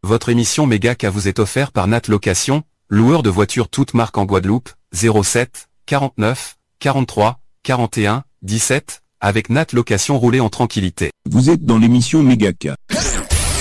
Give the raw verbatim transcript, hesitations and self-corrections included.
Votre émission Mégacas vous est offerte par Nat Location, loueur de voitures toutes marques en Guadeloupe, zéro sept, quarante-neuf, quarante-trois, quarante et un, dix-sept, avec Nat Location, roulez en tranquillité. Vous êtes dans l'émission Mégacas.